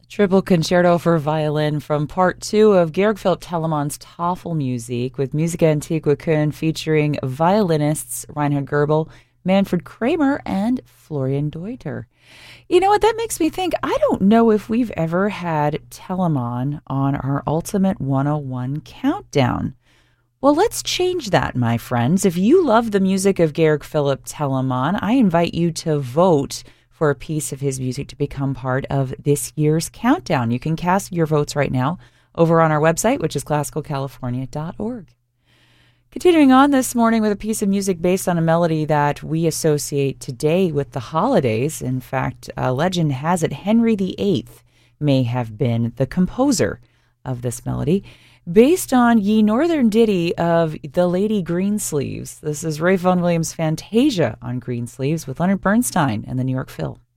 Triple Concerto for Violin from Part 2 of Georg Philipp Telemann's Tafelmusik with Musica Antiqua Köln featuring violinists Reinhard Goebel, Manfred Kramer, and Florian Deuter. You know what? That makes me think, I don't know if we've ever had Telemann on our Ultimate 101 Countdown. Well, let's change that, my friends. If you love the music of Georg Philipp Telemann, I invite you to vote for a piece of his music to become part of this year's countdown. You can cast your votes right now over on our website, which is classicalcalifornia.org. Continuing on this morning with a piece of music based on a melody that we associate today with the holidays. In fact, legend has it Henry VIII may have been the composer of this melody, based on Ye Northern Ditty of The Lady Greensleeves. This is Ralph Vaughan Williams' Fantasia on Greensleeves with Leonard Bernstein and the New York Phil.